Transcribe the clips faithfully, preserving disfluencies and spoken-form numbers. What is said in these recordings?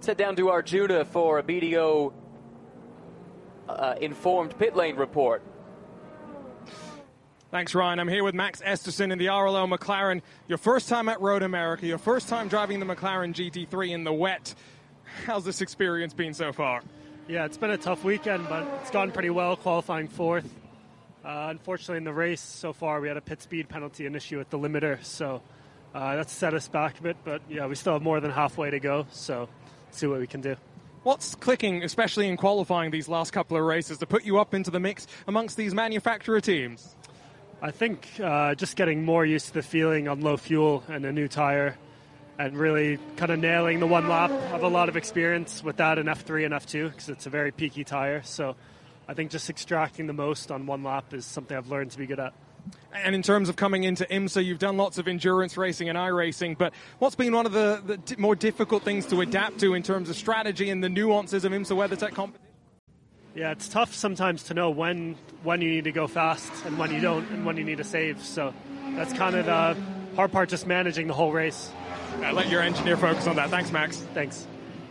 Let's head down to Arjuna for a B D O uh, informed pit lane report. Thanks, Ryan. I'm here with Max Esterson in the R L O McLaren. Your first time at Road America, your first time driving the McLaren G T three in the wet. How's this experience been so far? Yeah, it's been a tough weekend, but it's gone pretty well, qualifying fourth. Uh, unfortunately, in the race so far, we had a pit speed penalty, an issue with the limiter, so uh, that's set us back a bit. But yeah, we still have more than halfway to go, so let's see what we can do. What's clicking, especially in qualifying these last couple of races, to put you up into the mix amongst these manufacturer teams? I think uh, just getting more used to the feeling on low fuel and a new tire, and really kind of nailing the one lap. I have a lot of experience with that in F three and F two because it's a very peaky tire. So I think just extracting the most on one lap is something I've learned to be good at. And in terms of coming into IMSA, you've done lots of endurance racing and iRacing, but what's been one of the, the d- more difficult things to adapt to in terms of strategy and the nuances of IMSA WeatherTech competition? Yeah, it's tough sometimes to know when when you need to go fast and when you don't and when you need to save. So that's kind of the hard part, just managing the whole race. I'll let your engineer focus on that. Thanks, Max. Thanks.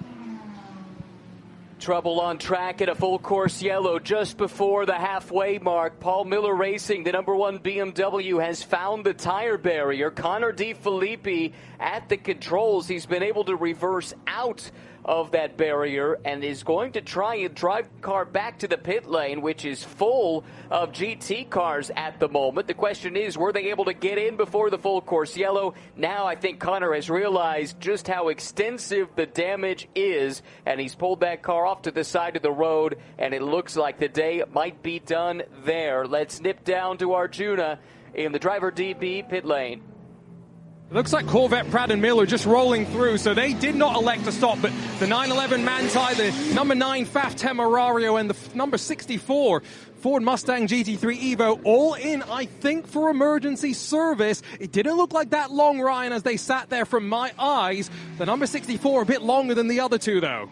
Trouble on track at a full course yellow just before the halfway mark. Paul Miller Racing, the number one B M W, has found the tire barrier. Connor DeFilippi at the controls. He's been able to reverse out of that barrier and is going to try and drive the car back to the pit lane, which is full of G T cars at the moment. The question is, were they able to get in before the full course yellow? Now I think Connor has realized just how extensive the damage is, and he's pulled that car off to the side of the road, and it looks like the day might be done there. Let's nip down to Arjuna in the driver D B pit lane. It looks like Corvette, Pratt and Miller just rolling through, so they did not elect to stop, but the nine eleven Manthey, the number nine F A F Temerario, and the f- number sixty-four Ford Mustang G T three Evo all in, I think, for emergency service. It didn't look like that long, Ryan, as they sat there from my eyes. The number sixty-four a bit longer than the other two, though.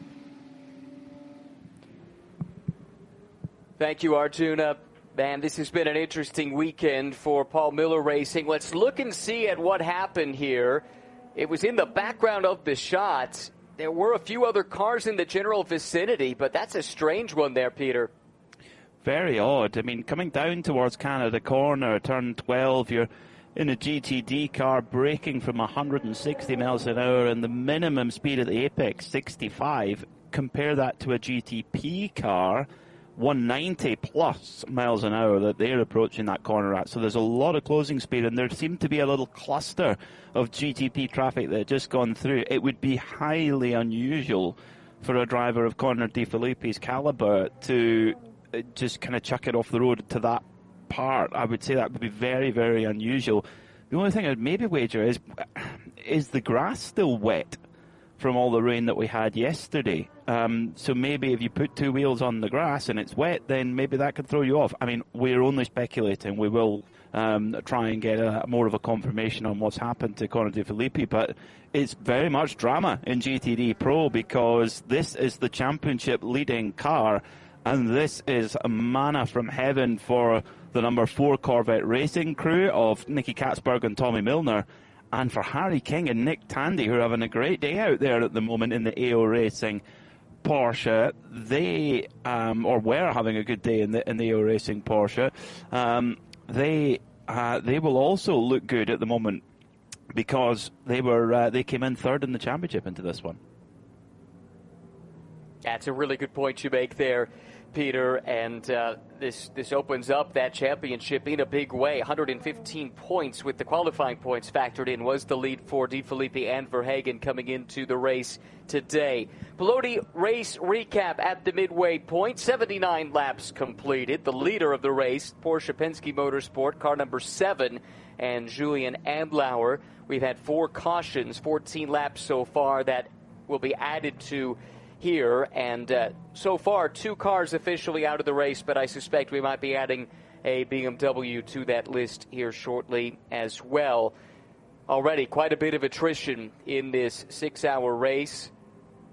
Thank you, Arjuna. Man, this has been an interesting weekend for Paul Miller Racing. Let's look and see at what happened here. It was in the background of the shot. There were a few other cars in the general vicinity, but that's a strange one there, Peter. Very odd. I mean, coming down towards Canada Corner, turn twelve, you're in a G T D car braking from one hundred sixty miles an hour, and the minimum speed at the apex, sixty-five. Compare that to a G T P car, one ninety plus miles an hour that they're approaching that corner at. So there's a lot of closing speed, and there seemed to be a little cluster of G T P traffic that had just gone through. It would be highly unusual for a driver of Connor DeFilippi's caliber to just kind of chuck it off the road to that part. I would say that would be very, very unusual. The only thing I'd maybe wager is, is the grass still wet from all the rain that we had yesterday? Um, so maybe if you put two wheels on the grass and it's wet, then maybe that could throw you off. I mean, we're only speculating. We will um, try and get a, more of a confirmation on what's happened to Connor DeFilippi, but it's very much drama in G T D Pro because this is the championship leading car, and this is a manna from heaven for the number four Corvette Racing crew of Nicky Katzberg and Tommy Milner, and for Harry King and Nick Tandy, who are having a great day out there at the moment in the A O Racing Porsche. They, um, or were having a good day in the in the A O Racing Porsche. Um, they uh, they will also look good at the moment because they were uh, they came in third in the championship into this one. That's a really good point you make there, Peter, and uh, this this opens up that championship in a big way. one hundred fifteen points with the qualifying points factored in was the lead for DeFilippi and Verhagen coming into the race today. Peloti race recap at the midway point. seventy-nine laps completed. The leader of the race, Porsche Penske Motorsport, car number seven, and Julian Andlauer. We've had four cautions, fourteen laps so far that will be added to here, and uh, so far two cars officially out of the race, but I suspect we might be adding a B M W to that list here shortly as well. Already quite a bit of attrition in this six-hour race.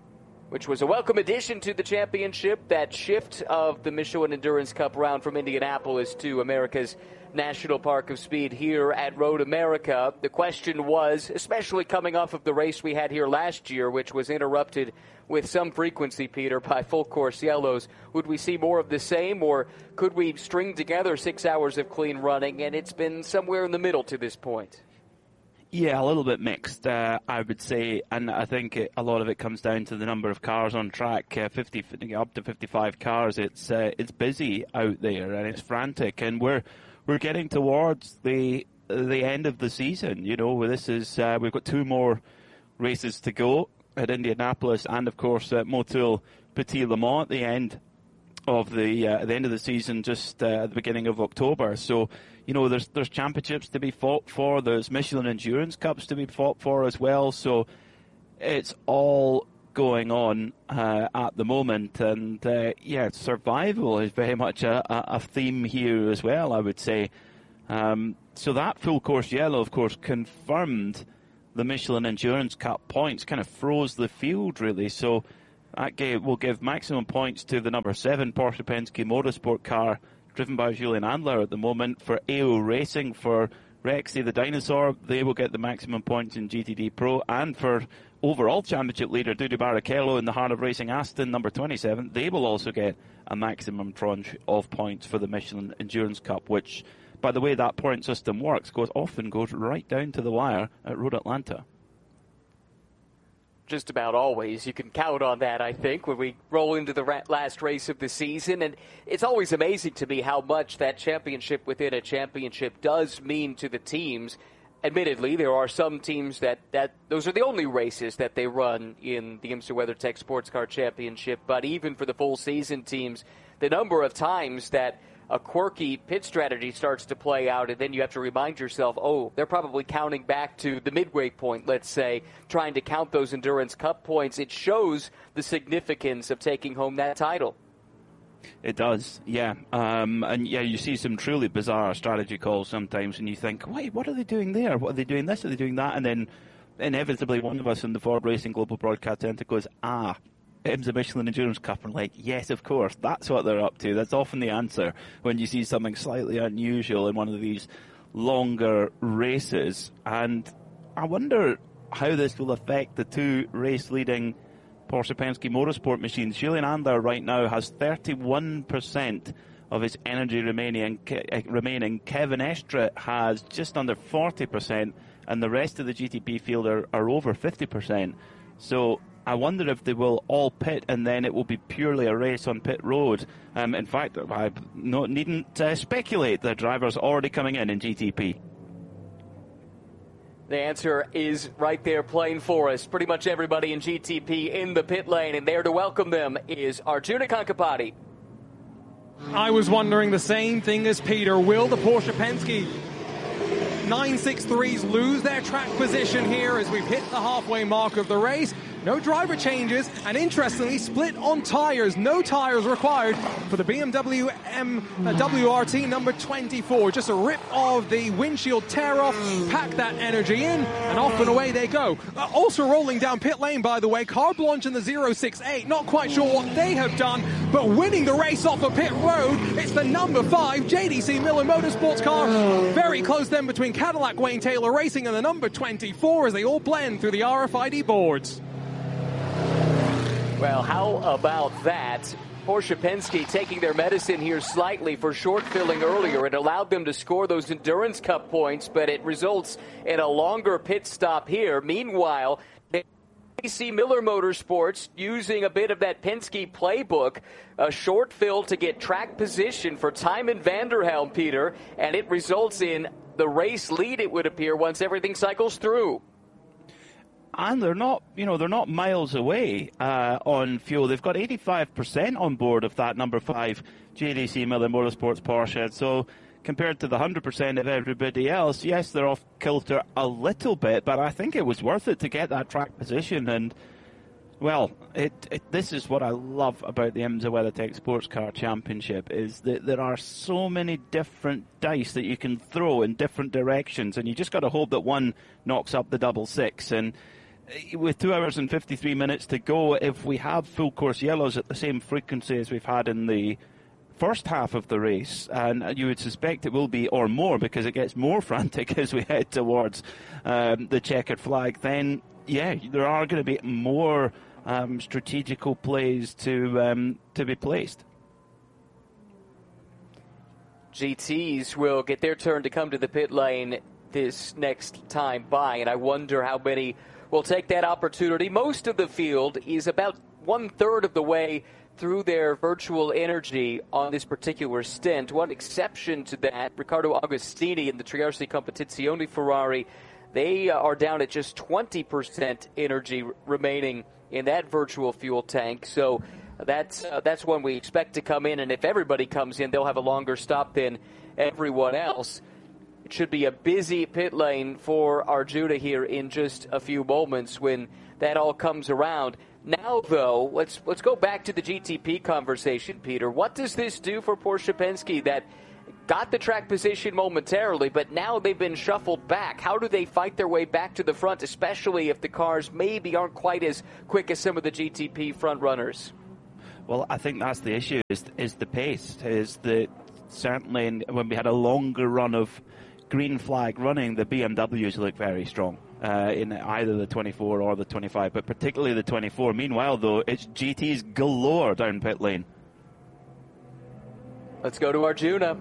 which was a welcome addition to the championship. That shift of the Michelin Endurance Cup round from Indianapolis to America's National Park of Speed here at Road America. The question was, especially coming off of the race we had here last year, which was interrupted with some frequency, Peter, by full course yellows, would we see more of the same, or could we string together six hours of clean running? And it's been somewhere in the middle to this point. Yeah, a little bit mixed, uh, I would say, and I think it, a lot of it comes down to the number of cars on track. Uh, fifty, up to fifty-five cars. It's uh, it's busy out there and it's frantic, and we're we're getting towards the the end of the season. You know, this is uh, we've got two more races to go at Indianapolis, and of course at Motul Petit Le Mans at the end of the uh, the end of the season, just uh, at the beginning of October. So, you know, there's there's championships to be fought for. There's Michelin Endurance Cups to be fought for as well. So it's all going on uh, at the moment, and uh, yeah, survival is very much a, a theme here as well, I would say. Um, so that full course yellow, of course, confirmed the Michelin Endurance Cup points, kind of froze the field really. So that gave, will give maximum points to the number seven Porsche Penske Motorsport car, driven by Julian Adler at the moment. For A O Racing, for Rexy the Dinosaur, they will get the maximum points in G T D Pro. And for overall championship leader Dudu Barrichello in the Heart of Racing Aston, number twenty-seven, they will also get a maximum tranche of points for the Michelin Endurance Cup, which, by the way that point system works, goes often goes right down to the wire at Road Atlanta. Just about always. You can count on that, I think, when we roll into the ra- last race of the season. And it's always amazing to me how much that championship within a championship does mean to the teams. Admittedly, there are some teams that, that those are the only races that they run in the IMSA WeatherTech Sports Car Championship. But even for the full season teams, the number of times that a quirky pit strategy starts to play out, and then you have to remind yourself, oh, they're probably counting back to the midway point, let's say, trying to count those Endurance Cup points. It shows the significance of taking home that title. It does, yeah. Um, and yeah, you see some truly bizarre strategy calls sometimes, and you think, wait, what are they doing there? What are they doing this? Are they doing that? And then inevitably one of us in the Ford Racing Global Broadcast Centre goes, ah, IMSA Michelin Endurance Cup, and like, yes, of course, that's what they're up to. That's often the answer when you see something slightly unusual in one of these longer races. And I wonder how this will affect the two race-leading Porsche Penske Motorsport machines. Julian Adler right now has thirty-one percent of his energy remaining. remaining. Kevin Estre has just under forty percent, and the rest of the G T P field are, are over fifty percent. So I wonder if they will all pit, and then it will be purely a race on pit road. Um, in fact, I no, needn't uh, speculate. The driver's already coming in in G T P. The answer is right there playing for us. Pretty much everybody in G T P in the pit lane, and there to welcome them is Arjuna Kankapati. I was wondering the same thing as Peter. Will the Porsche Penske nine sixty-threes lose their track position here as we've hit the halfway mark of the race? No driver changes, and interestingly, split on tires. No tires required for the B M W M W R T number twenty-four. Just a rip of the windshield tear off, pack that energy in, and off and away they go. Uh, also rolling down pit lane, by the way, Car Blanche in the zero six eight. Not quite sure what they have done, but winning the race off of pit road, it's the number five J D C Miller Motorsports car. Very close then between Cadillac Wayne Taylor Racing and the number twenty-four as they all blend through the R F I D boards. Well, how about that? Porsche Penske taking their medicine here slightly for short filling earlier. It allowed them to score those Endurance Cup points, but it results in a longer pit stop here. Meanwhile, J D C Miller Motorsports using a bit of that Penske playbook, a short fill to get track position for Tymon Vanderhelm, Peter, and it results in the race lead, it would appear, once everything cycles through. And they're not, you know, they're not miles away uh, on fuel. They've got eighty-five percent on board of that number five J D C Miller Motorsports Porsche. So compared to the one hundred percent of everybody else, yes, they're off kilter a little bit, but I think it was worth it to get that track position. And, well, it, it this is what I love about the IMSA WeatherTech Sports Car Championship, is that there are so many different dice that you can throw in different directions, and you just got to hope that one knocks up the double six. And with two hours and fifty-three minutes to go, if we have full course yellows at the same frequency as we've had in the first half of the race, and you would suspect it will be, or more, because it gets more frantic as we head towards um, the checkered flag, then, yeah, there are going to be more um, strategical plays to um, to be placed. G Ts will get their turn to come to the pit lane this next time by, and I wonder how many will take that opportunity. Most of the field is about one-third of the way through their virtual energy on this particular stint. One exception to that, Riccardo Agostini in the Triarsi Competizione Ferrari, they are down at just twenty percent energy remaining in that virtual fuel tank. So that's uh, that's one we expect to come in, and if everybody comes in, they'll have a longer stop than everyone else. It should be a busy pit lane for Arjuna here in just a few moments when that all comes around. Now, though, let's let's go back to the G T P conversation, Peter. What does this do for Porsche Penske that got the track position momentarily, but now they've been shuffled back? How do they fight their way back to the front, especially if the cars maybe aren't quite as quick as some of the G T P front runners? Well, I think that's the issue, is, is the pace. Is the, certainly in, when we had a longer run of green flag running, the B M Ws look very strong uh, in either the twenty-four or the twenty-five, but particularly the twenty-four. Meanwhile, though, it's G Ts galore down pit lane. Let's go to Arjuna.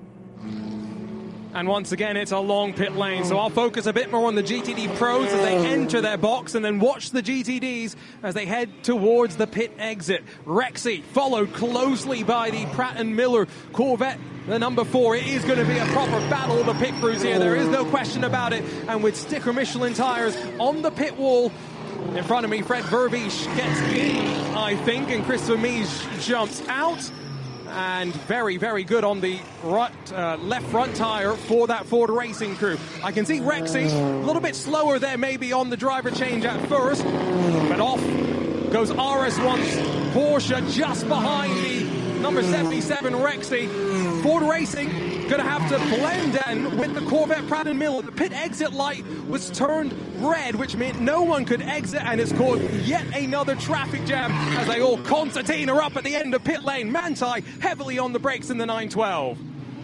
And once again, it's a long pit lane, so I'll focus a bit more on the G T D pros as they enter their box, and then watch the G T Ds as they head towards the pit exit. Rexy followed closely by the Pratt and Miller Corvette, the number four. It is going to be a proper battle of the pit crews here, there is no question about it. And with sticker Michelin tires on the pit wall in front of me, Fred Vervish gets in, I think, and Christopher Mies jumps out. And very, very good on the right, uh, left front tire for that Ford Racing crew. I can see Rexy a little bit slower there maybe on the driver change at first, but off goes R S one's Porsche just behind the number seventy-seven Rexy. Ford Racing going to have to blend in with the Corvette Pratt and Miller. The pit exit light was turned red, which meant no one could exit, and it's caused yet another traffic jam as they all concertina up at the end of pit lane. Manthey heavily on the brakes in the nine twelve.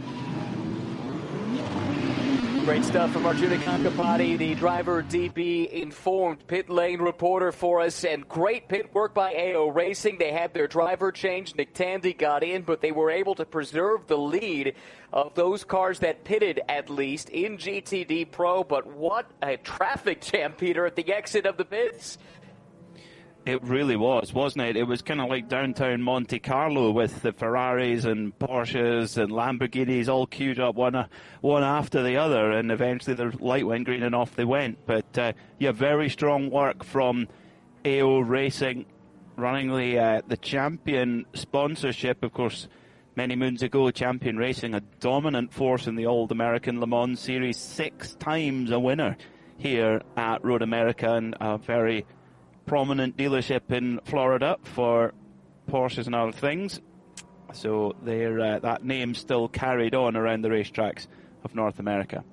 Great stuff from Arjuna Kankapati, the driver D B informed pit lane reporter for us, and great pit work by A O Racing. They had their driver change. Nick Tandy got in, but they were able to preserve the lead of those cars that pitted, at least, in G T D Pro. But what a traffic jam, Peter, at the exit of the pits. It really was, wasn't it? It was kind of like downtown Monte Carlo with the Ferraris and Porsches and Lamborghinis all queued up one one after the other, and eventually the light went green and off they went. But uh, yeah, very strong work from A O Racing, running the uh, the Champion sponsorship. Of course, many moons ago, Champion Racing, a dominant force in the old American Le Mans Series, six times a winner here at Road America, and a very prominent dealership in Florida for Porsches and other things. So they're, uh, that name still carried on around the racetracks of North America.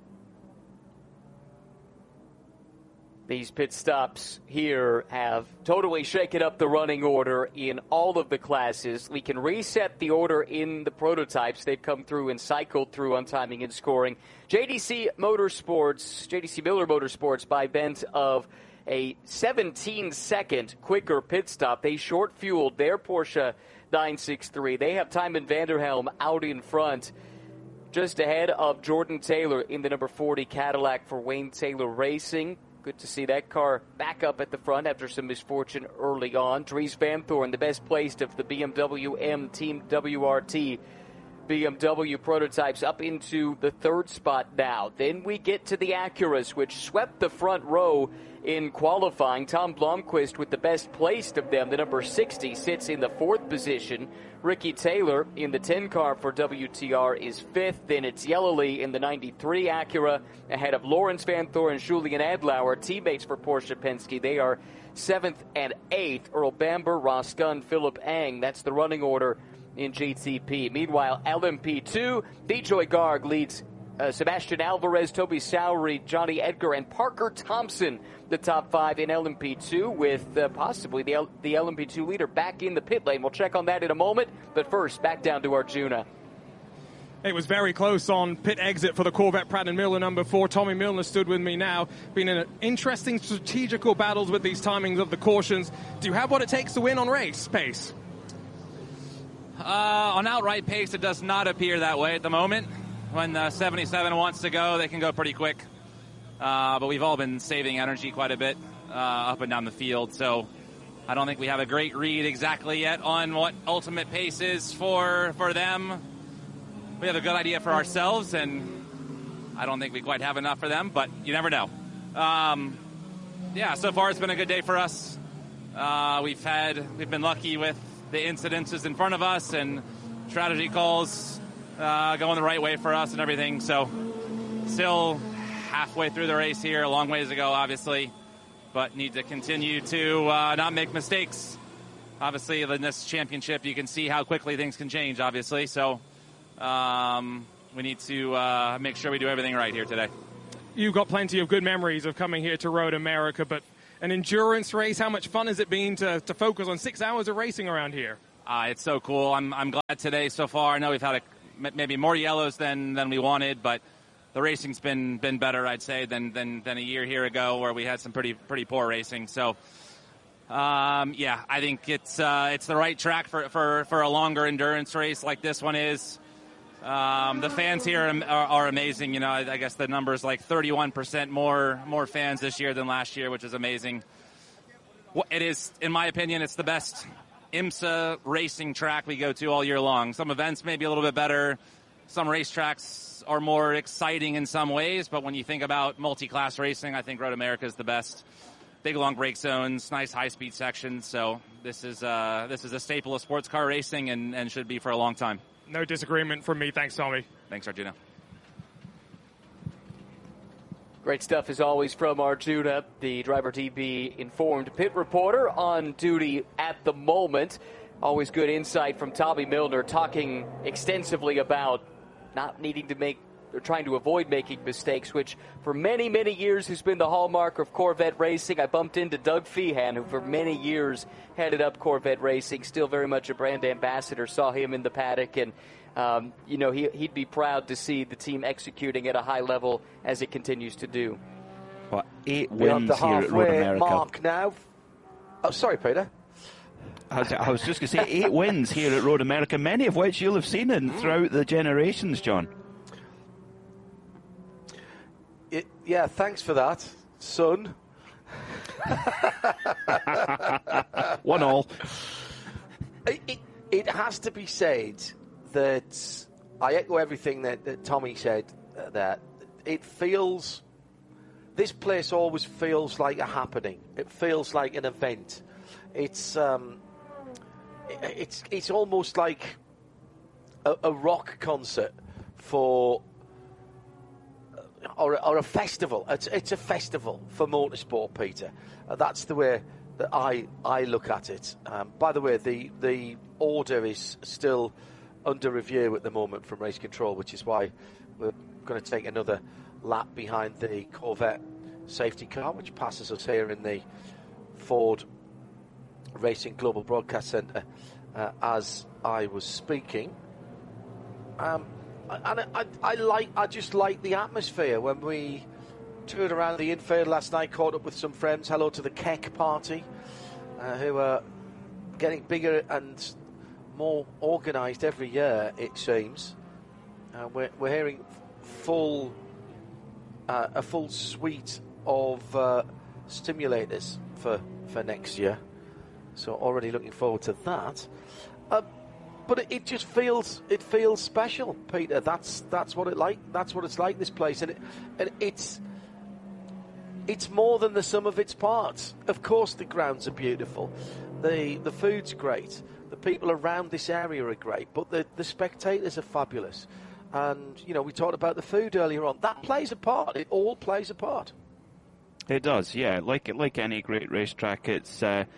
These pit stops here have totally shaken up the running order in all of the classes. We can reset the order in the prototypes. They've come through and cycled through on timing and scoring. J D C Motorsports, J D C Miller Motorsports, by bent of a seventeen second quicker pit stop. They short-fueled their Porsche nine sixty-three. They have Tymon Vanderhelm out in front, just ahead of Jordan Taylor in the number forty Cadillac for Wayne Taylor Racing. Good to see that car back up at the front after some misfortune early on. Dries Van Thorn, the best placed of the B M W M Team W R T B M W prototypes, up into the third spot now. Then we get to the Acuras, which swept the front row in qualifying. Tom Blomqvist with the best placed of them, the number sixty, sits in the fourth position. Ricky Taylor in the ten car for W T R is fifth. Then it's Yellowly in the ninety-three Acura ahead of Lawrence Van Thor and Julian Adlauer, teammates for Porsche Penske. They are seventh and eighth. Earl Bamber, Ross Gunn, Philip Eng. That's the running order in G T P. Meanwhile, L M P two, Vijay Garg leads uh, Sebastian Alvarez, Toby Sowery, Johnny Edgar, and Parker Thompson, the top five in L M P two, with uh, possibly the, L- the L M P two leader back in the pit lane. We'll check on that in a moment, but first, back down to Arjuna. It was very close on pit exit for the Corvette Pratt and Miller number four. Tommy Milner stood with me now. Been in interesting strategical battles with these timings of the cautions. Do you have what it takes to win on race pace? Uh, on outright pace, it does not appear that way at the moment. When the seventy-seven wants to go, they can go pretty quick. Uh, but we've all been saving energy quite a bit uh, up and down the field. So I don't think we have a great read exactly yet on what ultimate pace is for, for them. We have a good idea for ourselves, and I don't think we quite have enough for them, but you never know. Um, yeah, so far it's been a good day for us. Uh, we've had, we've been lucky with the incidences in front of us and strategy calls uh, going the right way for us and everything. So still halfway through the race here, a long ways to go, obviously, but need to continue to uh, not make mistakes. Obviously, in this championship, you can see how quickly things can change, obviously, so Um, we need to uh, make sure we do everything right here today. You've got plenty of good memories of coming here to Road America, but an endurance race, how much fun has it been to, to focus on six hours of racing around here? Uh, it's so cool. I'm, I'm glad today so far. I know we've had a, maybe more yellows than, than we wanted, but the racing's been been better, I'd say, than, than, than a year here ago where we had some pretty pretty poor racing. So, um, yeah, I think it's uh, it's the right track for, for, for a longer endurance race like this one is. Um, the fans here are, are, are amazing. You know, I, I guess the number is like thirty-one percent more more fans this year than last year, which is amazing. It is, in my opinion, it's the best IMSA racing track we go to all year long. Some events may be a little bit better. Some racetracks are more exciting in some ways, but when you think about multi-class racing, I think Road America is the best. Big long brake zones, nice high-speed sections. So this is uh, this is a staple of sports car racing and, and should be for a long time. No disagreement from me. Thanks, Tommy. Thanks, Arjuna. Great stuff, as always, from Arjuna, the Driver T V informed pit reporter on duty at the moment. Always good insight from Tommy Milner, talking extensively about not needing to make or trying to avoid making mistakes, which for many, many years has been the hallmark of Corvette racing. I bumped into Doug Feehan, who for many years headed up Corvette racing, still very much a brand ambassador. Saw him in the paddock, and um, you know he, he'd be proud to see the team executing at a high level as it continues to do. What, eight We're wins the here at Road halfway America. mark now. Oh, sorry, Peter. I was, I was just going to say eight wins here at Road America, many of which you'll have seen in throughout the generations, John. It, yeah, thanks for that, son. One all. It, it, it has to be said that I echo everything that, that Tommy said. Uh, that it feels, this place always feels like a happening. It feels like an event. It's um, it, it's it's almost like a, a rock concert for. Or, or a festival. It's, it's a festival for motorsport, Peter. Uh, that's the way that I I look at it. Um, by the way, the the order is still under review at the moment from Race Control, which is why we're going to take another lap behind the Corvette safety car, which passes us here in the Ford Racing Global Broadcast Centre uh, as I was speaking. Um, And I, I, I like, I just like the atmosphere. When we toured around the infield last night, caught up with some friends. Hello to the Keck party, uh, who are getting bigger and more organised every year, it seems. Uh, we're, we're hearing full, uh, a full suite of uh, stimulators for for next year. So already looking forward to that. Uh, But it, it just feels it feels special, Peter. That's that's what it like. That's what it's like. This place, and it, and it's it's more than the sum of its parts. Of course, the grounds are beautiful, the the food's great, the people around this area are great, but the the spectators are fabulous. And you know, we talked about the food earlier on. That plays a part. It all plays a part. It does, yeah. Like like any great racetrack, it's. Uh,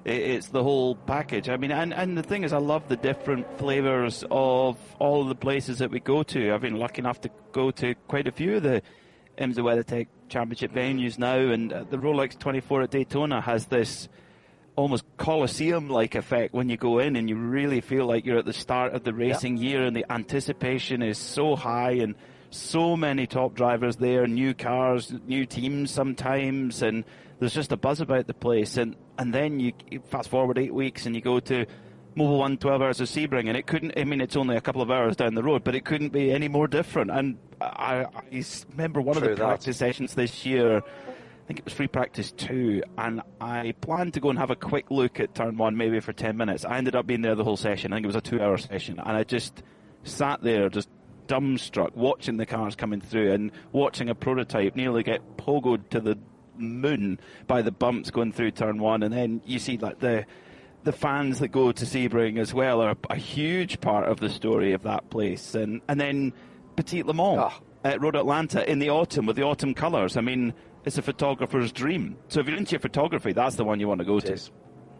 It's the whole package. I mean, and, and the thing is, I love the different flavours of all of the places that we go to. I've been lucky enough to go to quite a few of the IMSA WeatherTech Championship venues now, and uh, the Rolex twenty-four at Daytona has this almost Colosseum-like effect when you go in, and you really feel like you're at the start of the racing yep. year, and the anticipation is so high, and so many top drivers there, new cars, new teams sometimes, and there's just a buzz about the place. And, and then you, you fast forward eight weeks and you go to Mobil one twelve Hours of Sebring, and it couldn't, I mean, it's only a couple of hours down the road, but it couldn't be any more different. And I, I remember one True of the that. practice sessions this year, I think it was free practice two, and I planned to go and have a quick look at turn one, maybe for ten minutes. I ended up being there the whole session. I think it was a two-hour session, and I just sat there just dumbstruck, watching the cars coming through and watching a prototype nearly get pogoed to the moon by the bumps going through turn one. And then you see like the the fans that go to Sebring as well are a huge part of the story of that place. And and then Petit Le Mans oh. at Road Atlanta in the autumn with the autumn colours. I mean, it's a photographer's dream. So if you're into your photography, that's the one you want to go it to. Is.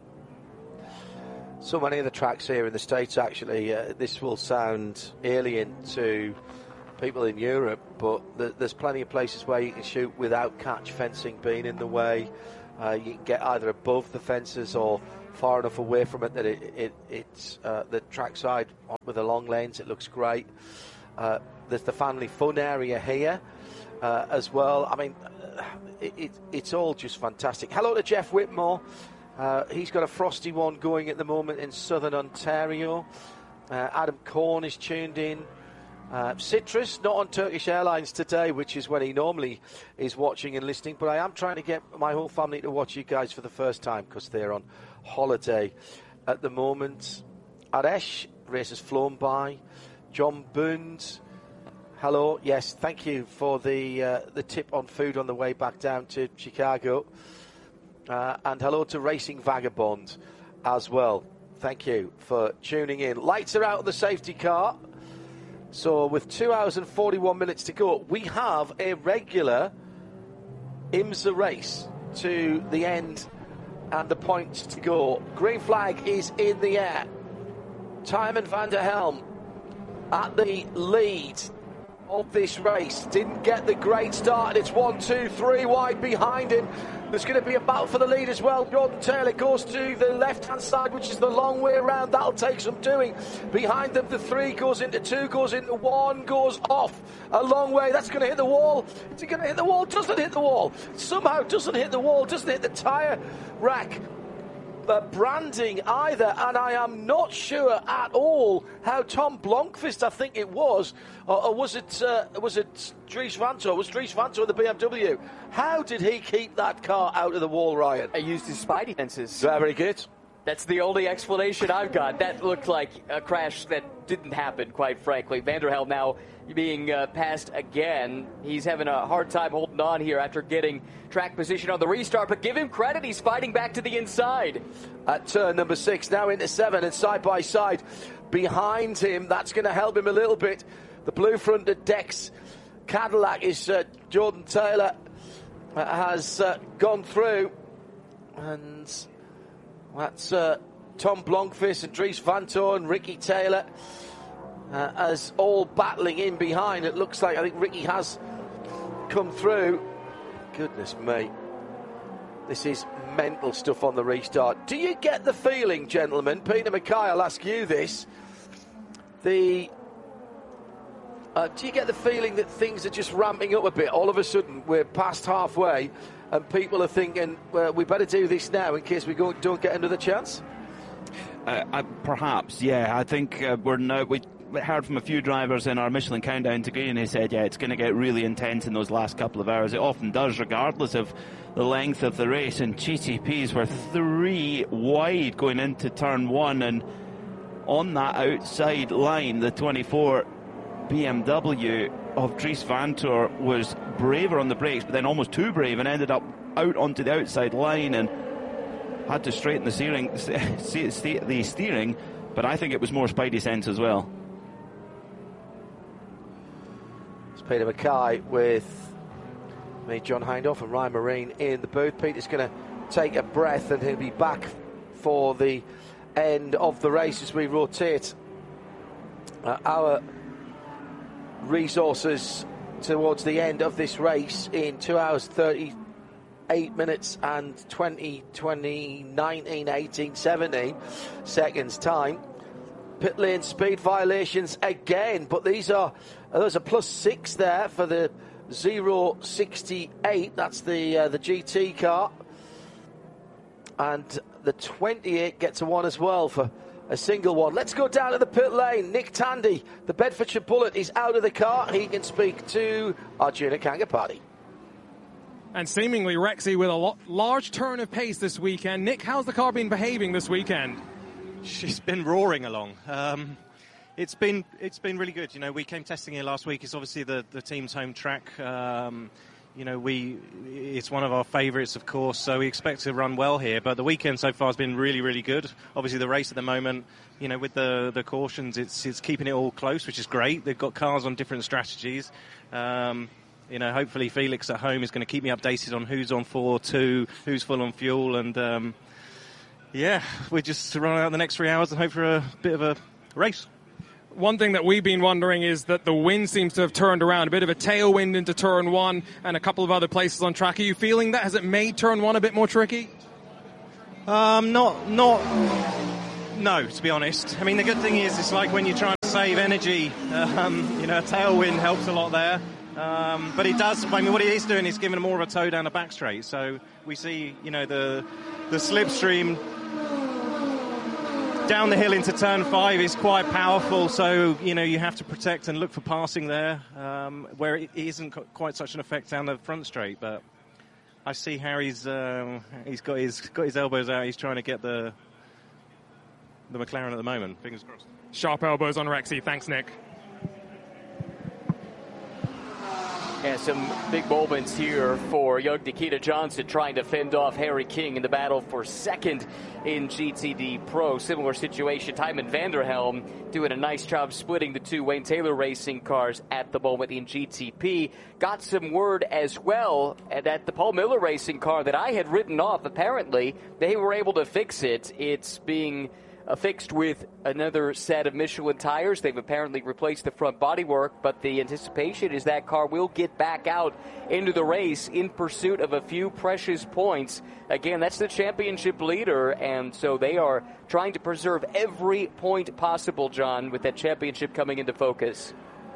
So many of the tracks here in the States, actually, uh, this will sound alien to people in Europe, but th- there's plenty of places where you can shoot without catch fencing being in the way. Uh, you can get either above the fences or far enough away from it that it, it it's uh, the trackside with the long lanes. It looks great. Uh, there's the family fun area here uh, as well. I mean, it, it, it's all just fantastic. Hello to Jeff Whitmore. Uh, he's got a frosty one going at the moment in southern Ontario. Uh, Adam Korn is tuned in. Uh, Citrus, not on Turkish Airlines today, which is when he normally is watching and listening, but I am trying to get my whole family to watch you guys for the first time because they're on holiday at the moment. Aresh, race has flown by. John Boond, hello. Yes, thank you for the uh, the tip on food on the way back down to Chicago. Uh, and hello to Racing Vagabond as well. Thank you for tuning in. Lights are out of the safety car. So with two hours and forty-one minutes to go, we have a regular IMSA race to the end and the points to go. Green flag is in the air. Tijmen van der Helm at the lead of this race. Didn't get the great start, and it's one, two, three wide behind him. There's going to be a battle for the lead as well. Jordan Taylor goes to the left-hand side, which is the long way around. That'll take some doing. Behind them, the three goes into two, goes into one, goes off a long way. That's going to hit the wall. Is it going to hit the wall? Doesn't hit the wall. Somehow doesn't hit the wall. Doesn't hit the tyre rack. Uh, branding either, and I am not sure at all how Tom Blomqvist, I think it was, or, or was it uh, was it Dries Vanthoor? Was Dries Vanthoor in the B M W? How did he keep that car out of the wall, Ryan? I used his spidey senses. Very good. That's the only explanation I've got. That looked like a crash that didn't happen, quite frankly. Van der Helm now being uh, passed again. He's having a hard time holding on here after getting track position on the restart, but give him credit, he's fighting back to the inside. At turn number six, now into seven, and side by side behind him. That's going to help him a little bit. The blue fronted Dex Cadillac is uh, Jordan Taylor uh, has uh, gone through, and that's uh, Tom Blomqvist and Dries Vanthoor and Ricky Taylor uh, as all battling in behind. It looks like I think Ricky has come through. Goodness me. This is mental stuff on the restart. Do you get the feeling, gentlemen, Peter Mackay, I'll ask you this, the uh, do you get the feeling that things are just ramping up a bit? All of a sudden, we're past halfway and people are thinking, well, we better do this now in case we go, don't get another chance? Uh, uh, perhaps, yeah. I think uh, we're now... We, We heard from a few drivers in our Michelin Countdown to Green, and they said, yeah, it's going to get really intense in those last couple of hours. It often does, regardless of the length of the race. And G T Ps were three wide going into turn one, and on that outside line, the twenty-four B M W of Dries Vanthoor was braver on the brakes, but then almost too brave, and ended up out onto the outside line and had to straighten the steering, the steering. But I think it was more spidey sense as well. Peter Mackay with me, John Hindhaugh and Ryan Marine in the booth. Peter's going to take a breath and he'll be back for the end of the race as we rotate uh, our resources towards the end of this race in two hours thirty-eight minutes and twenty, twenty, nineteen, eighteen, seventeen seconds time. Pit lane speed violations again, but these are there's a plus six there for the zero sixty-eight. That's the uh, the G T car, and the twenty-eight gets a one as well for a single one. Let's go down to the pit lane. Nick Tandy, the Bedfordshire Bullet, is out of the car. He can speak to Arjuna Kangapati. And seemingly Rexy with a lot, large turn of pace this weekend. Nick, how's the car been behaving this weekend? She's been roaring along. Um, it's been it's been really good. You know, we came testing here last week. It's obviously the, the team's home track. Um, you know, we it's one of our favourites, of course, so we expect to run well here. But the weekend so far has been really, really good. Obviously, the race at the moment, you know, with the, the cautions, it's it's keeping it all close, which is great. They've got cars on different strategies. Um, you know, hopefully Felix at home is going to keep me updated on who's on four two, who's full on fuel, and... Um, Yeah, we just run out the next three hours and hope for a bit of a race. One thing that we've been wondering is that the wind seems to have turned around, a bit of a tailwind into turn one and a couple of other places on track. Are you feeling that? Has it made turn one a bit more tricky? Um, not, not, no, to be honest. I mean, the good thing is it's like when you're trying to save energy, um, you know, a tailwind helps a lot there. Um, but it does, I mean, what it is doing is giving more of a toe down the back straight. So we see, you know, the, the slipstream down the hill into turn five is quite powerful, so you know you have to protect and look for passing there, um, where it isn't quite such an effect down the front straight. But I see Harry's um, he's got his got his elbows out. He's trying to get the the McLaren at the moment. Fingers crossed. Sharp elbows on Rexy. Thanks, Nick. Yeah, some big moments here for young Nikita Johnson trying to fend off Harry King in the battle for second in G T D Pro. Similar situation, Tymon Vanderhelm doing a nice job splitting the two Wayne Taylor Racing cars at the moment in G T P. Got some word as well that the Paul Miller Racing car that I had written off, apparently, they were able to fix it. It's being affixed with another set of Michelin tires. They've apparently replaced the front bodywork, but the anticipation is that car will get back out into the race in pursuit of a few precious points. Again, that's the championship leader, and so they are trying to preserve every point possible, John, with that championship coming into focus.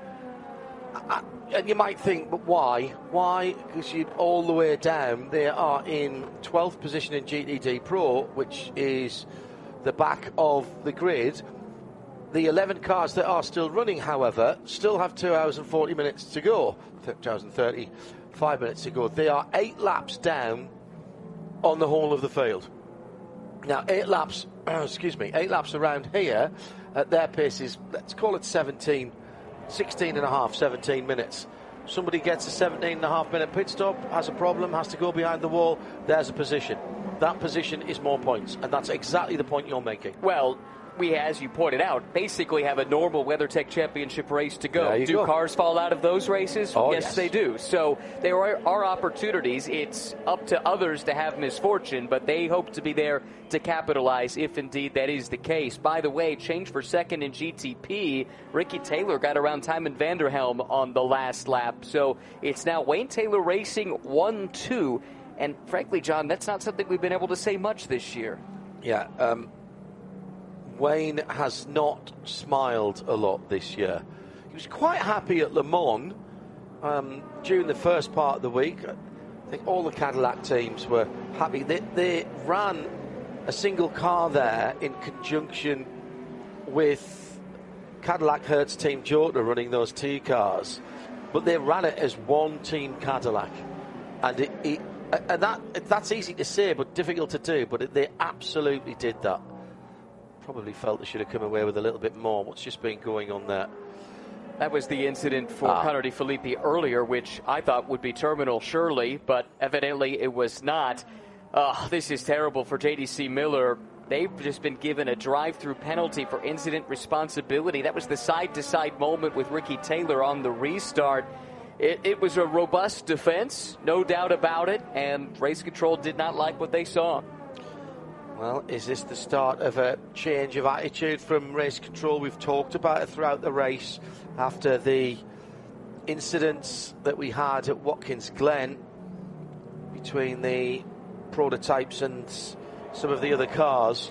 Uh, and you might think, but why? Why? Because you all the way down, they are in twelfth position in G T D Pro, which is the back of the grid. The eleven cars that are still running, however, still have two hours and forty minutes to go. two hours and thirty-five minutes to go. They are eight laps down on the whole of the field. Now, eight laps, excuse me, eight laps around here at their pace is, let's call it seventeen, sixteen and a half, seventeen minutes. Somebody gets a seventeen and a half minute pit stop, has a problem, has to go behind the wall, there's a position. That position is more points, and that's exactly the point you're making. Well, we, as you pointed out, basically have a normal WeatherTech Championship race to go. Do go. cars fall out of those races? Oh, yes, yes, they do. So there are, are opportunities. It's up to others to have misfortune, but they hope to be there to capitalize if indeed that is the case. By the way, change for second in G T P. Ricky Taylor got around Tymon Vanderhelm on the last lap. So it's now Wayne Taylor Racing one two. And frankly, John, that's not something we've been able to say much this year. Yeah, um, Wayne has not smiled a lot this year. He was quite happy at Le Mans um, during the first part of the week. I think all the Cadillac teams were happy. They, they ran a single car there in conjunction with Cadillac Hertz Team Jota running those T cars. But they ran it as one Team Cadillac. And it, it And that that's easy to say, but difficult to do. But they absolutely did that. Probably felt they should have come away with a little bit more. What's just been going on there? That was the incident for ah. Connor De Filippi earlier, which I thought would be terminal, surely, but evidently it was not. Uh, this is terrible for J D C Miller. They've just been given a drive-through penalty for incident responsibility. That was the side-to-side moment with Ricky Taylor on the restart. It, it was a robust defense, no doubt about it, and race control did not like what they saw. Well, is this the start of a change of attitude from race control? We've talked about it throughout the race after the incidents that we had at Watkins Glen between the prototypes and some of the other cars.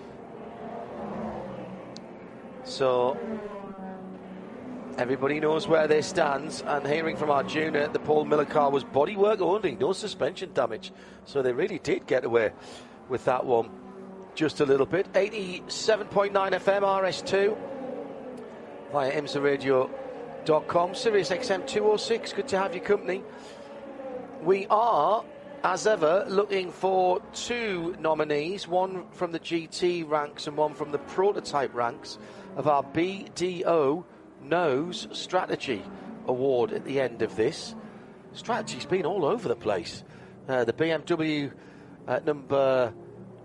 So everybody knows where they stand, and hearing from our junior, the Paul Miller car was bodywork only, no suspension damage. So they really did get away with that one just a little bit. eighty-seven point nine F M R S two via imsa radio dot com. Sirius X M two oh six, good to have your company. We are, as ever, looking for two nominees, one from the G T ranks and one from the prototype ranks of our B D O Knows Strategy Award at the end of this. Strategy's been all over the place. Uh, the B M W uh, number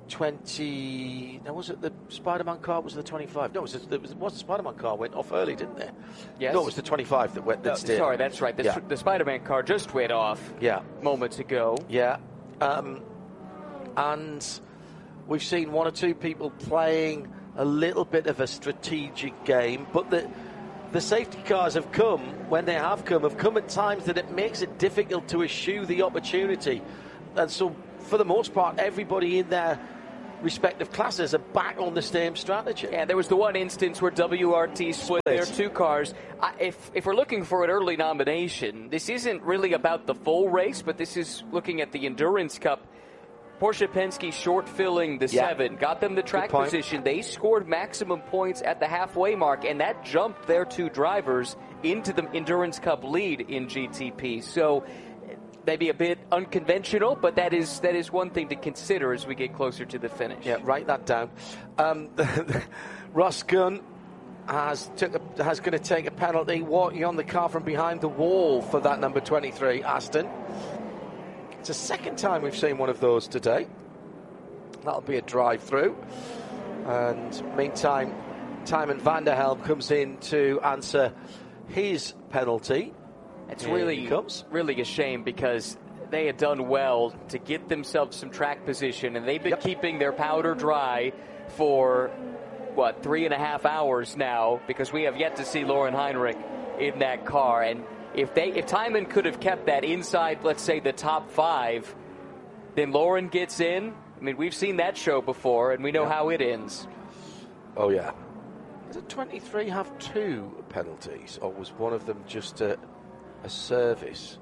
twenty. Now, was it the Spider-Man car? Was it the twenty-five? No, it was, the, it was, it was the Spider-Man car went off early, didn't it? Yes. No, it was the twenty-five that went. That no, stayed. Sorry, that's right. The, yeah. the Spider-Man car just went off. Yeah. Moments ago. Yeah. Um, and we've seen one or two people playing a little bit of a strategic game, but the the safety cars have come, when they have come, have come at times that it makes it difficult to eschew the opportunity. And so, for the most part, everybody in their respective classes are back on the same strategy. Yeah, there was the one instance where W R T split their two cars. I, if if we're looking for an early nomination, this isn't really about the full race, but this is looking at the Endurance Cup. Porsche Penske short filling the yeah. seven, got them the track position. They scored maximum points at the halfway mark, and that jumped their two drivers into the Endurance Cup lead in G T P. So maybe a bit unconventional, but that is that is one thing to consider as we get closer to the finish. Yeah, write that down. Um, Ross Gunn has took a, has going to take a penalty, walking on the car from behind the wall for that number twenty-three Aston. It's the second time we've seen one of those today. That'll be a drive-through. And meantime, Tymon van der Helm comes in to answer his penalty. It's Here really, he comes. really a shame because they had done well to get themselves some track position, and they've been yep. keeping their powder dry for, what, three and a half hours now, because we have yet to see Laurin Heinrich in that car. And if they, if Tymon could have kept that inside, let's say, the top five, then Laurin gets in. I mean, we've seen that show before, and we know yep. how it ends. Oh, yeah. Did twenty-three have two penalties, or was one of them just a, a service?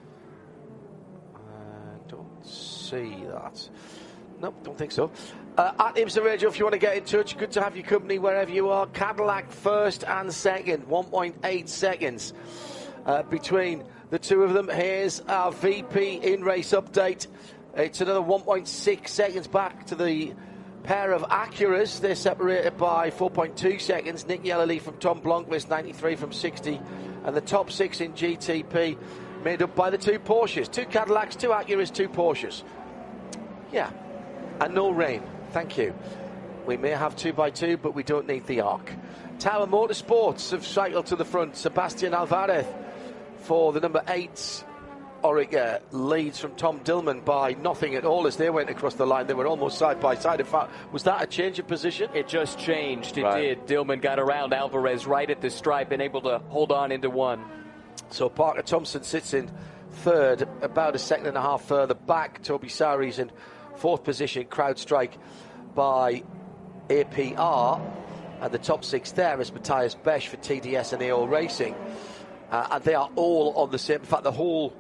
I don't see that. Nope, don't think so. Uh, at IMSA Radio, if you want to get in touch, good to have your company wherever you are. Cadillac first and second, one point eight seconds uh, between the two of them. Here's our V P in-race update. It's another one point six seconds back to the pair of Acuras. They're separated by four point two seconds. Nick Yellerly from Tom Blomqvist, ninety-three from sixty. And the top six in G T P made up by the two Porsches. Two Cadillacs, two Acuras, two Porsches. Yeah. And no rain. Thank you. We may have two by two, but we don't need the arc. Tower Motorsports have cycled to the front. Sebastian Alvarez for the number eight. Orica leads from Tom Dillman by nothing at all as they went across the line. They were almost side by side. In fact, was that a change of position? It just changed. It right. did. Dillman got around Alvarez right at the stripe and able to hold on into one. So Parker Thompson sits in third, about a second and a half further back. Toby Sari's in fourth position. CrowdStrike by A P R. And the top six there is Matthias Besch for T D S and A O Racing. Uh, and they are all on the same. In fact, the whole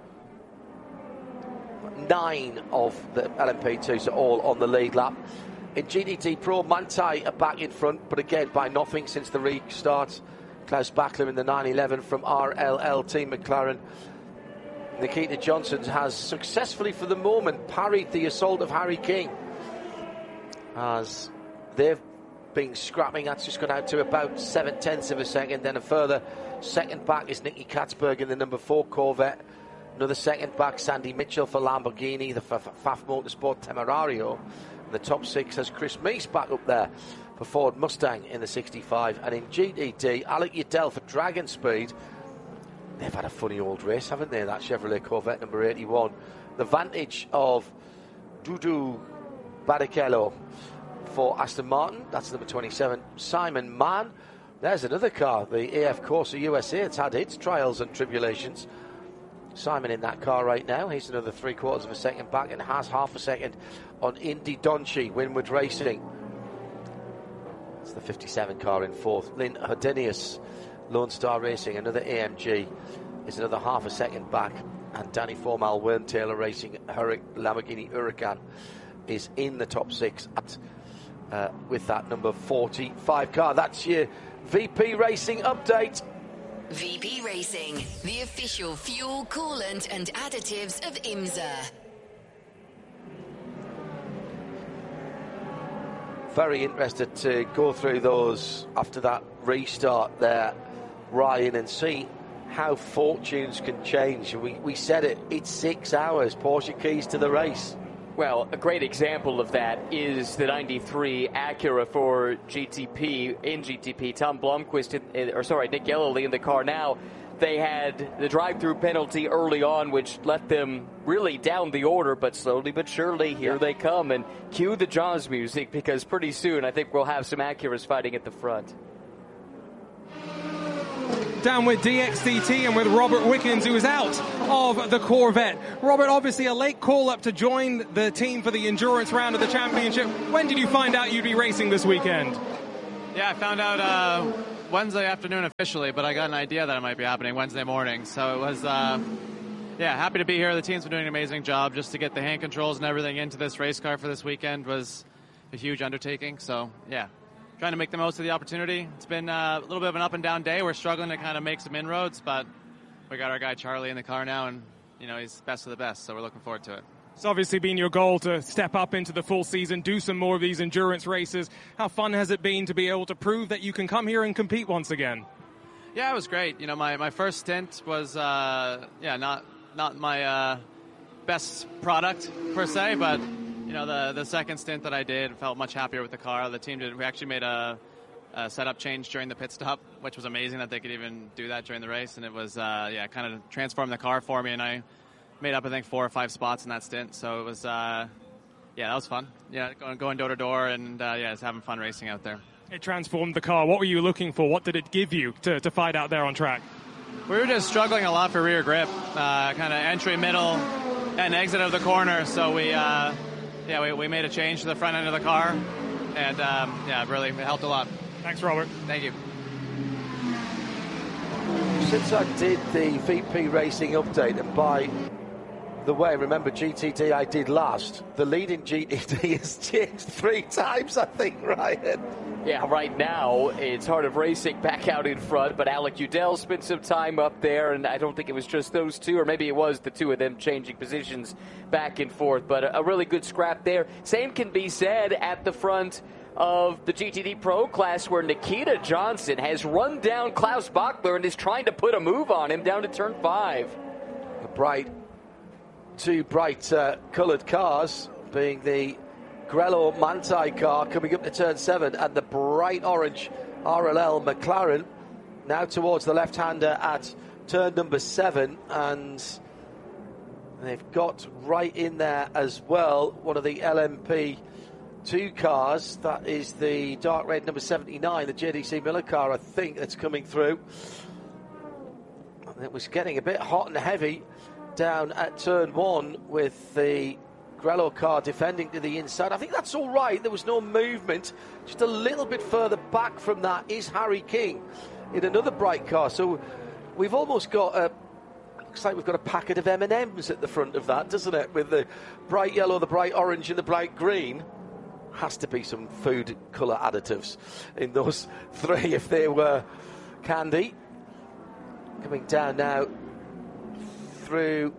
nine of the L M P twos are all on the lead lap. In G D T Pro, Manthey are back in front, but again by nothing since the restart. Klaus Bachler in the nine eleven from R L L Team McLaren. Nikita Johnson has successfully, for the moment, parried the assault of Harry King, as they've been scrapping. That's just gone out to about seven tenths of a second. Then a further second back is Nicky Katzberg in the number four Corvette. Another second back, Sandy Mitchell for Lamborghini, the F F Motorsport Temerario. And the top six has Chris Meese back up there for Ford Mustang in the sixty-five. And in G D T, Alec Udell for Dragon Speed. They've had a funny old race, haven't they? That Chevrolet Corvette number eighty-one. The Vantage of Dudu Barrichello for Aston Martin. That's number twenty-seven, Simon Mann. There's another car, the A F Corsa U S A. It's had its trials and tribulations. Simon in that car right now. He's another three quarters of a second back and has half a second on Indy Donchi, Winward Racing. It's the fifty-seven car in fourth. Lynn Herdenius, Lone Star Racing, another A M G, is another half a second back. And Danny Formal, Wern Taylor Racing, Hur- Lamborghini Huracan is in the top six at, uh, with that number forty-five car. That's your V P Racing update. V P Racing, the official fuel, coolant and additives of IMSA. Very interested to go through those after that restart there, Ryan, and see how fortunes can change. We, we said it, it's six hours, Porsche keys to the race. Well, a great example of that is the ninety-three Acura for G T P, in G T P. Tom Blomqvist, in, or sorry, Nick Ellerly in the car now. They had the drive-through penalty early on, which let them really down the order, but slowly but surely, here yeah. they come. And cue the Jaws music, because pretty soon I think we'll have some Acuras fighting at the front. Down with D X D T and with Robert Wickens, who is out of the Corvette. Robert, obviously a late call-up to join the team for the endurance round of the championship. When did you find out you'd be racing this weekend? Yeah, I found out uh, Wednesday afternoon officially, but I got an idea that it might be happening Wednesday morning. So it was, uh, yeah, happy to be here. The team's been doing an amazing job. Just to get the hand controls and everything into this race car for this weekend was a huge undertaking. So, yeah. Trying to make the most of the opportunity. It's been uh, a little bit of an up and down day. We're struggling to kind of make some inroads, but we got our guy Charlie in the car now, and you know he's best of the best, so we're looking forward to it. It's obviously been your goal to step up into the full season, do some more of these endurance races. How fun has it been to be able to prove that you can come here and compete once again? Yeah, it was great. You know, my, my first stint was uh, yeah not not my uh, best product per se, but. You know, the the second stint that I did, felt much happier with the car. The team did. We actually made a, a setup change during the pit stop, which was amazing that they could even do that during the race. And it was, uh, yeah, kind of transformed the car for me. And I made up, I think, four or five spots in that stint. So it was, uh, yeah, that was fun. Yeah, going, going door to door and, uh, yeah, just having fun racing out there. It transformed the car. What were you looking for? What did it give you to, to fight out there on track? We were just struggling a lot for rear grip, uh, kind of entry, middle, and exit of the corner. So we... Uh, Yeah, we, we made a change to the front end of the car, and um, yeah, really, it helped a lot. Thanks, Robert. Thank you. Since I did the V P Racing update, and by the way, remember G T D I did last, the lead in G T D has changed three times, I think, Ryan. Yeah, right now, it's Heart of Racing back out in front, but Alec Udell spent some time up there, and I don't think it was just those two, or maybe it was the two of them changing positions back and forth, but a, a really good scrap there. Same can be said at the front of the G T D Pro class, where Nikita Johnson has run down Klaus Bachler and is trying to put a move on him down to turn five. A bright, two bright uh, coloured cars, being the Grello Manthey car coming up to turn seven, and the bright orange R L L McLaren now towards the left-hander at turn number seven, and they've got right in there as well one of the L M P two cars. That is the dark red number seventy-nine, the J D C Miller car, I think, that's coming through. And it was getting a bit hot and heavy down at turn one with the Grello car defending to the inside. I think that's all right. There was no movement. Just a little bit further back from that is Harry King in another bright car. So we've almost got a, looks like we've got a packet of M and M's at the front of that, doesn't it? With the bright yellow, the bright orange and the bright green. Has to be some food colour additives in those three if they were candy. Coming down now through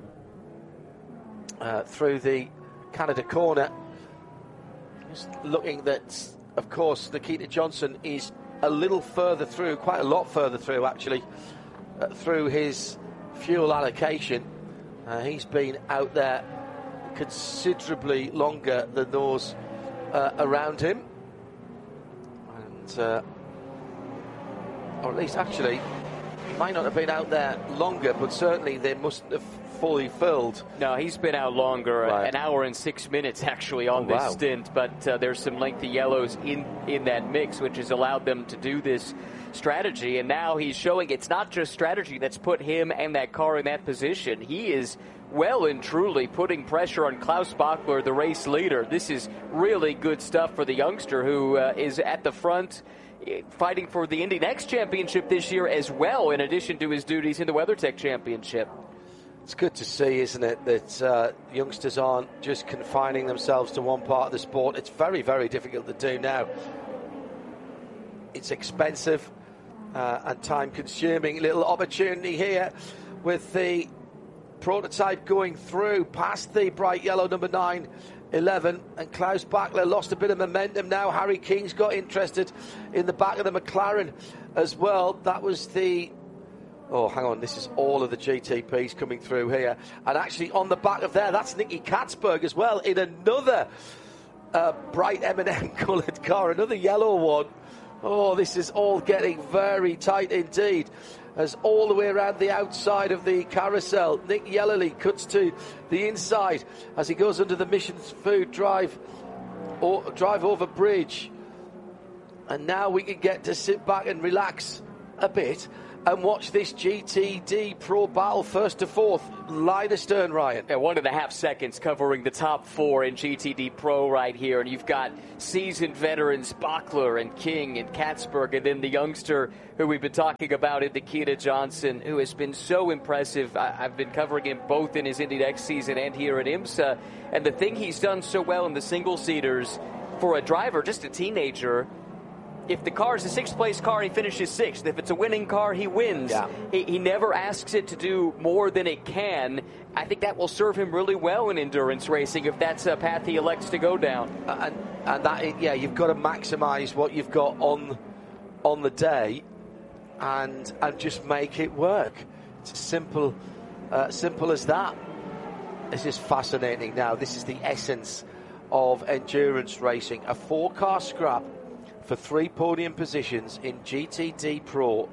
Uh, through the Canada corner. Just looking that, of course, Nikita Johnson is a little further through, quite a lot further through, actually, uh, through his fuel allocation. Uh, he's been out there considerably longer than those uh, around him. And, uh, or at least, actually, he might not have been out there longer, but certainly they mustn't have fully filled. No, he's been out longer, Right. an hour and six minutes actually on Oh, this wow. stint, but uh, there's some lengthy yellows in, in that mix, which has allowed them to do this strategy. And now he's showing it's not just strategy that's put him and that car in that position. He is well and truly putting pressure on Klaus Bachler, the race leader. This is really good stuff for the youngster who uh, is at the front, fighting for the Indy Next Championship this year as well, in addition to his duties in the WeatherTech Championship. It's good to see, isn't it, that uh, youngsters aren't just confining themselves to one part of the sport. It's very, very difficult to do now. It's expensive uh, and time-consuming. Little opportunity here with the prototype going through past the bright yellow number nine eleven, and Klaus Bachler lost a bit of momentum now. Harry King's got interested in the back of the McLaren as well. That was the oh hang on, this is all of the G T Ps coming through here, and actually on the back of there, that's Nicky Katzberg as well in another uh, bright M and M coloured car, another yellow one. Oh, this is all getting very tight indeed, as all the way around the outside of the carousel, Nick Yellerly cuts to the inside as he goes under the Missions Food drive, or drive over bridge. And now we can get to sit back and relax a bit and watch this G T D Pro battle first to fourth, line astern, Ryan. Yeah, one and a half seconds covering the top four in G T D Pro right here. And you've got seasoned veterans Bachler and King and Katzberg, and then the youngster who we've been talking about in Nikita Johnson, who has been so impressive. I, I've been covering him both in his Indy Next season and here at IMSA. And the thing he's done so well in the single-seaters for a driver, just a teenager, if the car is a sixth-place car, he finishes sixth. If it's a winning car, he wins. Yeah. He, he never asks it to do more than it can. I think that will serve him really well in endurance racing if that's a path he elects to go down. Uh, and and that, yeah, you've got to maximise what you've got on on the day, and and just make it work. It's as simple, uh, simple as that. This is fascinating. Now, this is the essence of endurance racing. A four-car scrap for three podium positions in G T D Pro.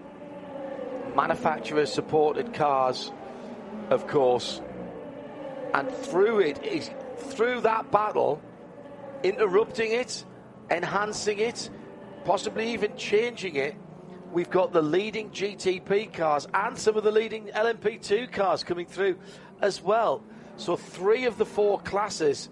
Manufacturer-supported cars, of course. And through it, is through that battle, interrupting it, enhancing it, possibly even changing it, we've got the leading G T P cars and some of the leading L M P two cars coming through as well. So three of the four classes.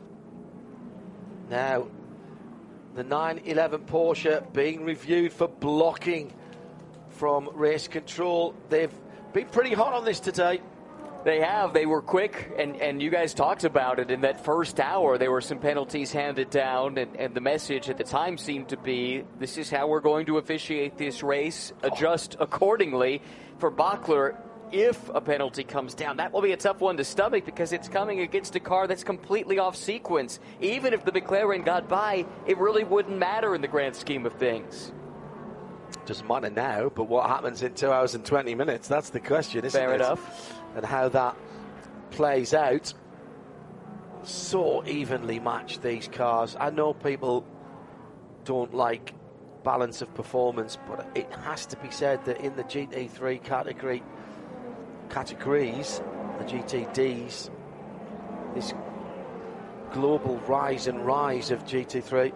Now, the nine eleven Porsche being reviewed for blocking from race control. They've been pretty hot on this today. They have. They were quick, and, and you guys talked about it in that first hour. There were some penalties handed down, and, and the message at the time seemed to be, this is how we're going to officiate this race. Adjust accordingly. For Bachler, if a penalty comes down, that will be a tough one to stomach because it's coming against a car that's completely off sequence. Even if the McLaren got by, it really wouldn't matter in the grand scheme of things. Doesn't matter now, but what happens in two hours and twenty minutes? That's the question, isn't Fair it? enough. And how that plays out. So evenly matched, these cars. I know people don't like balance of performance, but it has to be said that in the G T three category, categories, the G T Ds, this global rise and rise of G T three,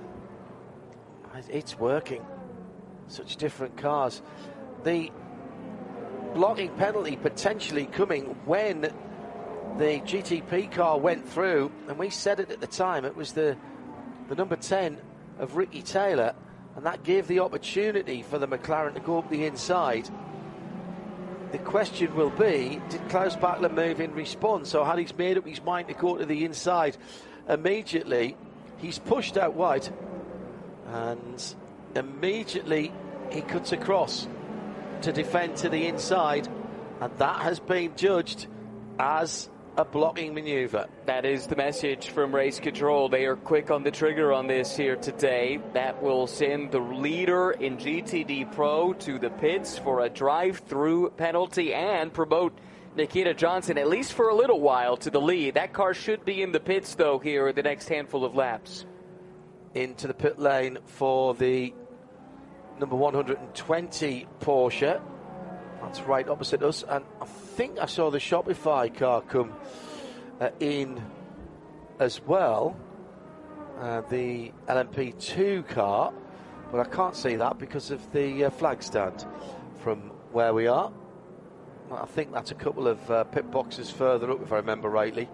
it's working. Such different cars. The blocking penalty potentially coming when the G T P car went through, and we said it at the time, it was the the number ten of Ricky Taylor, and that gave the opportunity for the McLaren to go up the inside. The question will be, did Klaus Bachler move in response, or had he made up his mind to go to the inside immediately? He's pushed out wide, and immediately he cuts across to defend to the inside, and that has been judged as a blocking manoeuvre. That is the message from race control. They are quick on the trigger on this here today. That will send the leader in G T D Pro to the pits for a drive-through penalty and promote Nikita Johnson, at least for a little while, to the lead. That car should be in the pits, though, here in the next handful of laps. Into the pit lane for the number one hundred twenty Porsche. That's right opposite us, and I think I saw the Shopify car come uh, in as well, uh, the L M P two car, but I can't see that because of the uh, flag stand from where we are. I think that's a couple of uh, pit boxes further up, if I remember rightly.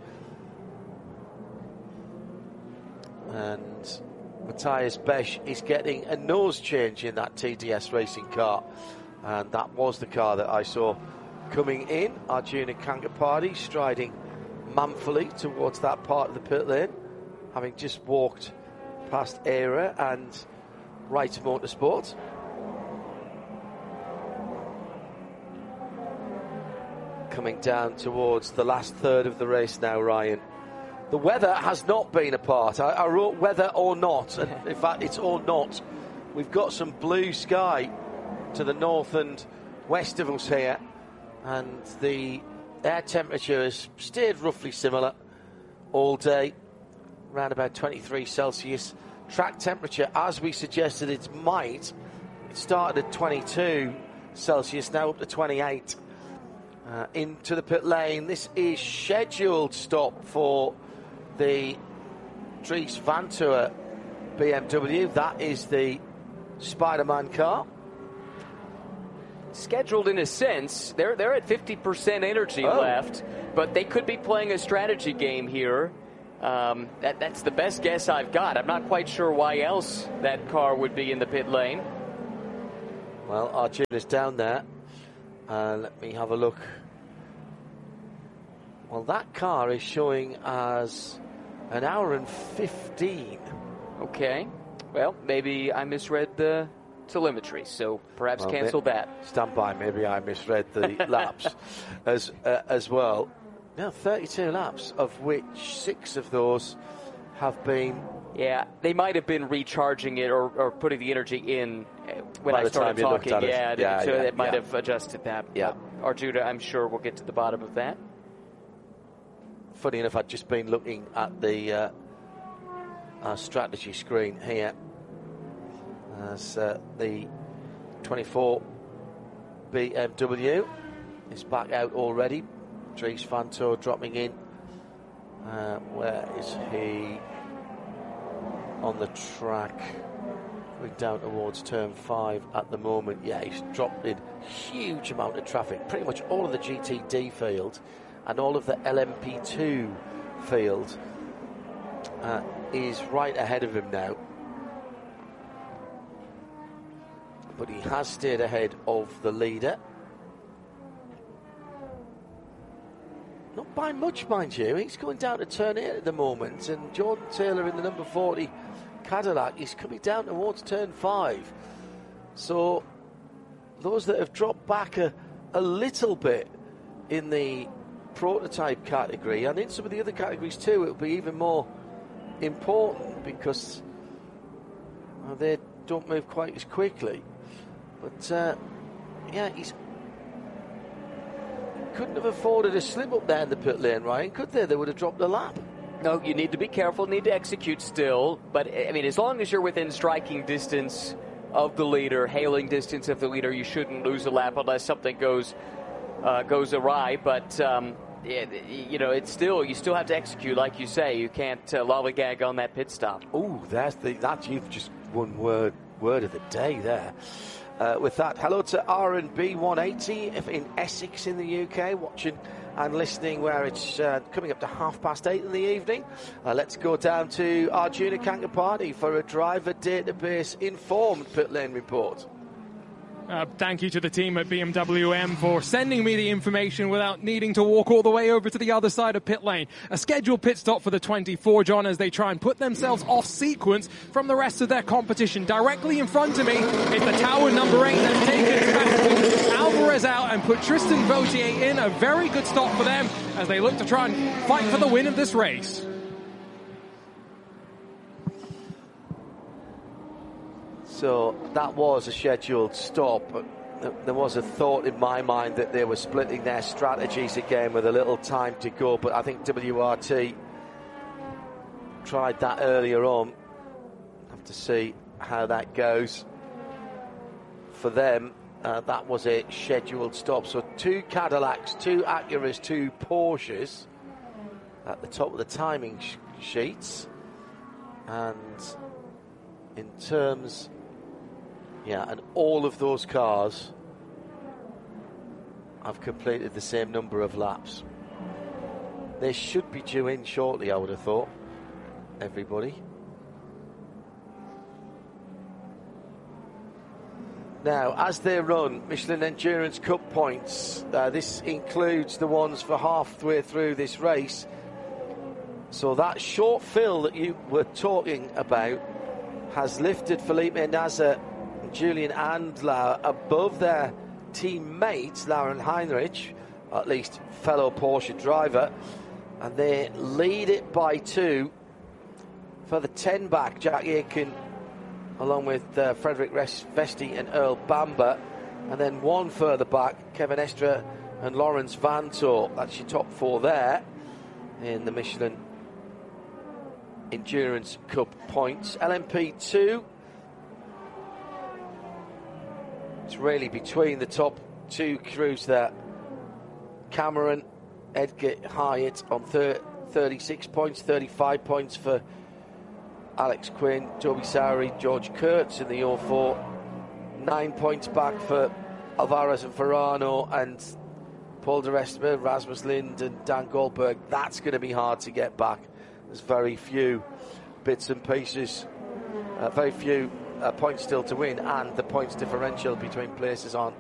And Matthias Besch is getting a nose change in that T D S racing car. And that was the car that I saw coming in. Arjuna Kankapati striding manfully towards that part of the pit lane, having just walked past Era and Wright Motorsport. Coming down towards the last third of the race now, Ryan. The weather has not been a part. I, I wrote whether or not, and in fact it's or not. We've got some blue sky to the north and west of us here, and the air temperature has stayed roughly similar all day, around about twenty-three Celsius. Track temperature, as we suggested it might, it started at twenty-two Celsius, now up to twenty-eight. Uh, into the pit lane. This is scheduled stop for the Dries Vanthoor B M W. That is the Spider-Man car. Scheduled in a sense. They're they're at fifty percent energy oh. left, but they could be playing a strategy game here. Um, that that's the best guess I've got. I'm not quite sure why else that car would be in the pit lane. Well, Arjuna's down there. Uh, let me have a look. Well, that car is showing as an hour and fifteen. Okay. Well, maybe I misread the telemetry, so perhaps well, cancel may- that. Stand by. Maybe I misread the laps as uh, as well. Now, thirty-two laps, of which six of those have been. Yeah, they might have been recharging it or, or putting the energy in when By I the started time you looked talking. at it. Yeah, Yeah, so yeah, it might yeah. have adjusted that. Yeah. Arjuna, I'm sure we'll get to the bottom of that. Funny enough, I'd just been looking at the uh, our strategy screen here as uh, the twenty-four B M W is back out already. Dries Vanthoor dropping in. Uh, where is he on the track? Going down towards turn five at the moment. Yeah, he's dropped in huge amount of traffic. Pretty much all of the G T D field and all of the L M P two field uh, is right ahead of him now. But he has stayed ahead of the leader. Not by much, mind you. He's going down to turn eight at the moment, and Jordan Taylor in the number forty Cadillac is coming down towards turn five. So those that have dropped back a, a little bit in the prototype category, and in some of the other categories too, it will be even more important because well, they don't move quite as quickly. But uh, yeah, he's couldn't have afforded a slip up there in the pit lane, Ryan, could they? They would have dropped a lap. No, you need to be careful, need to execute still. But, I mean, as long as you're within striking distance of the leader, hailing distance of the leader, you shouldn't lose a lap unless something goes uh, goes awry. But, um, it, you know, it's still, you still have to execute, like you say. You can't uh, lollygag on that pit stop. Oh, that's the, that you've just one word word of the day there. Uh, with that, hello to R and B one eighty if in Essex in the U K, watching and listening where it's uh, coming up to half past eight in the evening. Uh, let's go down to Arjuna Kankapati for a driver database informed pit lane report. Uh, thank you to the team at B M W M for sending me the information without needing to walk all the way over to the other side of pit lane. A scheduled pit stop for the twenty-four, John, as they try and put themselves off sequence from the rest of their competition. Directly in front of me is the tower number eight that's taken Sebastian Alvarez out and put Tristan Vautier in. A very good stop for them as they look to try and fight for the win of this race. So that was a scheduled stop, but there was a thought in my mind that they were splitting their strategies again with a little time to go, but I think W R T tried that earlier on. Have to see how that goes for them. uh, that was a scheduled stop. So two Cadillacs, two Acuras, two Porsches at the top of the timing sh- sheets. And in terms, yeah, and all of those cars have completed the same number of laps. They should be due in shortly, I would have thought, everybody. Now, as they run Michelin Endurance Cup points, uh, this includes the ones for halfway through this race. So that short fill that you were talking about has lifted Felipe Nasr and Julian Andlauer above their teammate, Lauren Heinrich, at least fellow Porsche driver, and they lead it by two. For the ten back, Jack Aitken, along with uh, Frederick Vesti and Earl Bamber, and then one further back, Kevin Estre and Lawrence Vanto. That's your top four there in the Michelin Endurance Cup points. L M P two, it's really between the top two crews there. Cameron, Edgar Hyatt on thir- thirty-six points, thirty-five points for Alex Quinn, Toby Sowery, George Kurtz in the oh four. Nine points back for Alvarez and Ferrano and Paul de Restmer, Rasmus Lind and Dan Goldberg. That's going to be hard to get back. There's very few bits and pieces, uh, very few uh, points still to win, and the points differential between places on